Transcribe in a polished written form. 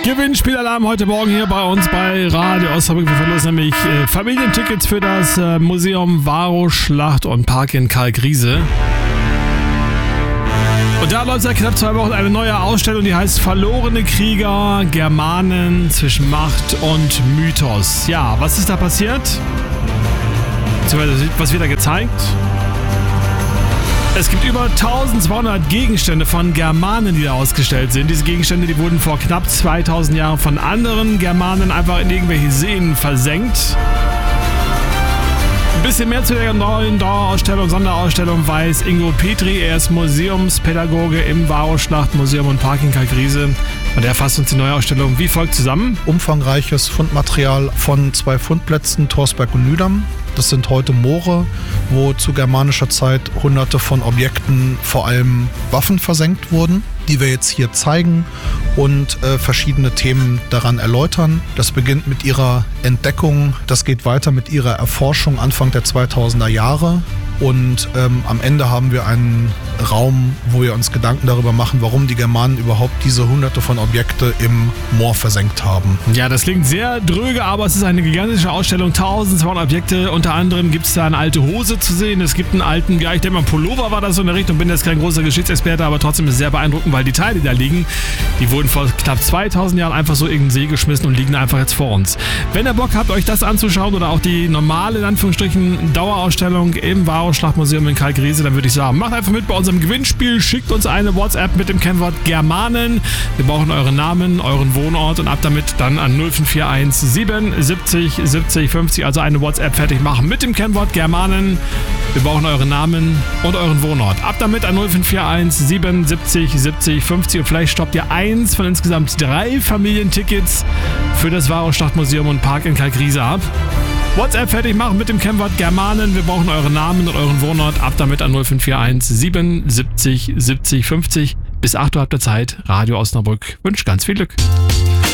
Gewinnspielalarm heute Morgen hier bei uns bei Radio Osnabrück. Wir verlosen nämlich Familientickets für das Museum Varro, Schlacht und Park in Kalkriese. Und da läuft seit knapp 2 Wochen eine neue Ausstellung, die heißt Verlorene Krieger, Germanen zwischen Macht und Mythos. Ja, was ist da passiert? Was wird da gezeigt? Es gibt über 1200 Gegenstände von Germanen, die da ausgestellt sind. Diese Gegenstände, die wurden vor knapp 2000 Jahren von anderen Germanen einfach in irgendwelche Seen versenkt. Ein bisschen mehr zu der neuen Dauerausstellung, Sonderausstellung weiß Ingo Petri. Er ist Museumspädagoge im Varro Schlachtmuseum und Park in Kalkriese. Und er fasst uns die neue Ausstellung wie folgt zusammen. Umfangreiches Fundmaterial von 2 Fundplätzen, Torsberg und Nüdam. Das sind heute Moore, wo zu germanischer Zeit hunderte von Objekten, vor allem Waffen, versenkt wurden, die wir jetzt hier zeigen und verschiedene Themen daran erläutern. Das beginnt mit ihrer Entdeckung, das geht weiter mit ihrer Erforschung Anfang der 2000er Jahre. Und am Ende haben wir einen Raum, wo wir uns Gedanken darüber machen, warum die Germanen überhaupt diese hunderte von Objekte im Moor versenkt haben. Ja, das klingt sehr dröge, aber es ist eine gigantische Ausstellung. 1200 Objekte. Unter anderem gibt es da eine alte Hose zu sehen. Es gibt einen alten, ja, ich denke mal Pullover war das so in der Richtung. Bin jetzt kein großer Geschichtsexperte, aber trotzdem ist es sehr beeindruckend, weil die Teile, die da liegen, die wurden vor knapp 2000 Jahren einfach so in den See geschmissen und liegen einfach jetzt vor uns. Wenn ihr Bock habt, euch das anzuschauen oder auch die normale, in Anführungsstrichen, Dauerausstellung im Varro Schlachtmuseum in Kalkriese, dann würde ich sagen, macht einfach mit bei unserem Gewinnspiel, schickt uns eine WhatsApp mit dem Kennwort Germanen. Wir brauchen euren Namen, euren Wohnort und ab damit dann an 0541 77 70 50, also eine WhatsApp fertig machen mit dem Kennwort Germanen. Wir brauchen euren Namen und euren Wohnort. Ab damit an 0541 77 70 50 und vielleicht stoppt ihr eins von insgesamt 3 Familientickets für das Varro Schlachtmuseum und Park in Kalkriese ab. WhatsApp fertig machen mit dem Kennwort Germanen. Wir brauchen euren Namen und euren Wohnort. Ab damit an 0541 77 70 50. Bis 8 Uhr habt ihr Zeit. Radio Osnabrück wünscht ganz viel Glück.